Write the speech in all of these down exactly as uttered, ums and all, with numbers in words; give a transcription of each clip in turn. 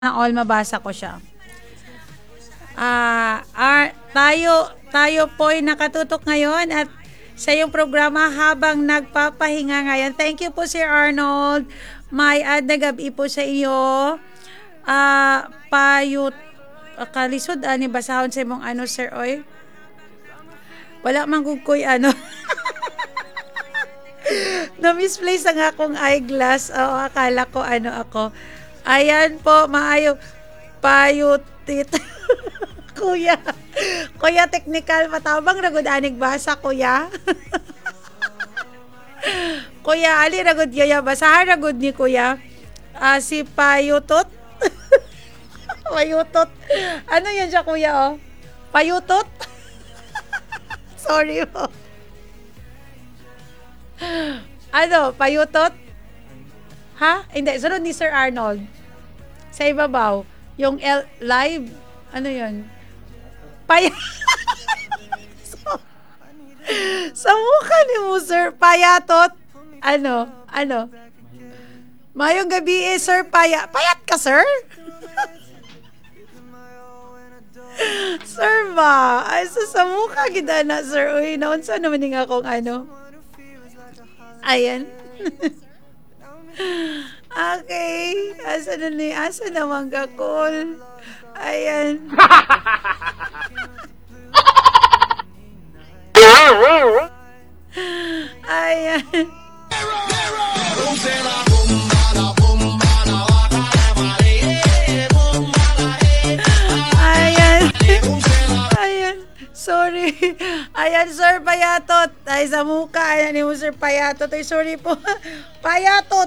na all mabasa ko siya. Ah, ar- tayo tayo po'y nakatutok ngayon at sa iyong programa habang nagpapahinga ngayon. Thank you po Sir Arnold. May ad na gabi po sa iyo. Ah, payut ah, kalisod ani basahon sa imong ano Sir Oy. Wala man gud koy ano. Na-misplace ang akong eyeglass. Oo, akala ko ano ako. Ayan po, maayo. Payutit. Kuya. Kuya, technical. Matabang ragod anig basa, kuya. Kuya, ali ragod yaya. Basahan ragod ni kuya. Ah, si Payutot. Payutot. Ano yan siya, kuya, oh? Payutot? Sorry po. Ano, payutot? Ha? Hindi, sunod ni Sir Arnold. Sa ibabaw, yung L live, ano yun? Pay... so, sa mukha ni mo, Sir, payatot. Ano? Ano? Mayong gabi eh, Sir, paya... Payat ka, Sir? Sir ba? Ay, sa, sa mukha kita na, Sir. Uy, naunsa naman nga akong ano. Ayan. Okay. Asa na ni? Asa naman ka, call? Ayan. Ayan. Ayan. Ayan. Sorry. Ayan, Sir Payatot. Ay, sa mukha. Ayan ni mo, Sir Payatot. Ay, sorry po. Payatot.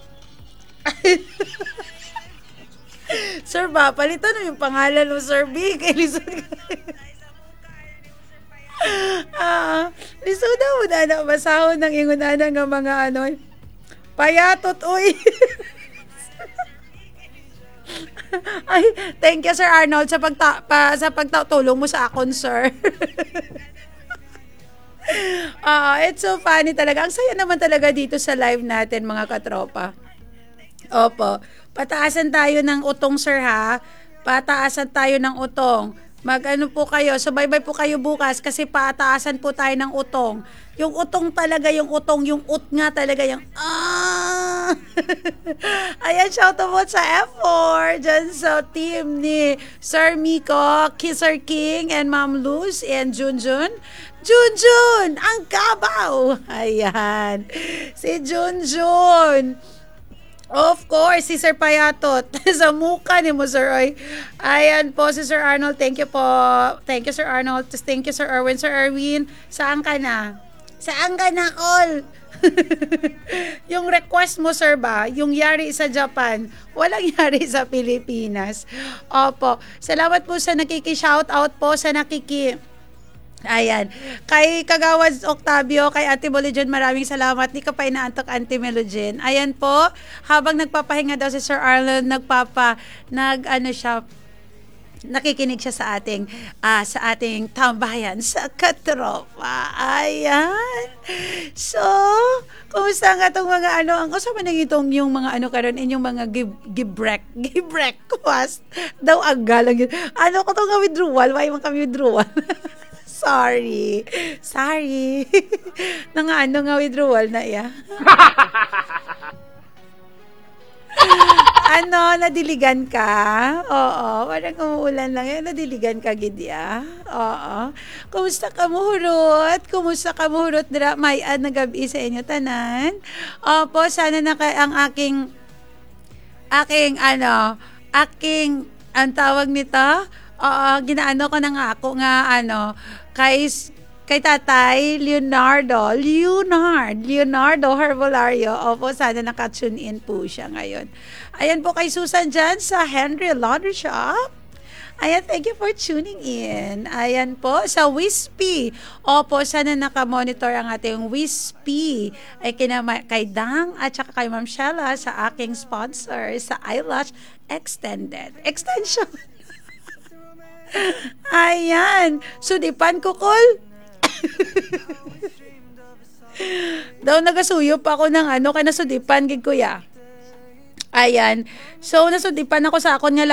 Sir ba, palitan mo yung pangalan mo, Sir B. Kay lisod ka. Ah, lisod na mo na na basahon ng ingunana ng mga ano. Payatot, uy. Ay, thank you Sir Arnold sa pagta pa, sa pagtutulong mo sa akon, sir. Ah, it's so funny talaga. Ang saya naman talaga dito sa live natin, mga katropa. Opo. Pataasan tayo ng utong, sir, ha? Pataasan tayo ng utong. Mag-ano po kayo, subaybay po kayo bukas kasi pataasan po tayo ng utong. Yung utong talaga, yung utong, yung ut nga talaga, yung ah! Ayan, shout out sa F four, dyan sa team ni Sir Miko, Sir King, and Ma'am Luz, and Junjun. Junjun! Ang kabaw! Ayan. Si Junjun. Of course, si Sir Payatot. Sa mukha ni mo, Sir Oy. Ayan po, si Sir Arnold. Thank you po. Thank you, Sir Arnold. Thank you, Sir Erwin. Sir Erwin, saan ka na? Saan ka na, all? Yung request mo, sir ba? Yung yari sa Japan, walang yari sa Pilipinas. Opo. Salamat po sa nakiki-shoutout po, sa nakiki... Ayan. Kay Kagawad Octavio, kay Ate Boligen, maraming salamat. Di ka pa inaantok, Auntie Melogen. Ayan po. Habang nagpapahinga daw si Sir Arnold, nagpapa, nag, ano siya, nakikinig siya sa ating, ah, sa ating tambayan sa katropa. Ayan. So, kumusta nga itong mga ano, ang kasama na itong yung mga ano karon inyong mga give, gibrek, gibrek was, daw ang galang yun. Ano ko itong withdrawal? Why man kami withdrawal? Sorry. Sorry. Nang ano nga withdrawal na iya. Ano, nadiligan ka? Oo, parang umuulan lang yan. Nadiligan ka, Gidya? Oo. Kumusta ka, muhurot? Kumusta ka, muhurot? Dra, may ad na gabi sa inyo, tanan? Opo, sana na kay ang aking, aking, ano, aking, ang tawag nito? Oo, ginaano ko na nga ako nga, ano, kay kay Tatay Leonardo, Leonard, Leonardo Herbolario. Opo, sana naka-tune in po siya ngayon. Ayan po kay Susan dyan sa Henry Laundry Shop. Ayan, thank you for tuning in. Ayan po, sa Wispy. Opo, sana naka-monitor ang ating Wispy. Ay kina kay Dang at saka kay Ma'am Shella sa aking sponsor sa Eyelash Extended. Extension. Ayan. Sudipan ko, Kol. Daw nagasuyo pa ako ng ano, kaya nasudipan, gig kuya. Ayan. So, nasudipan ako sa akon nga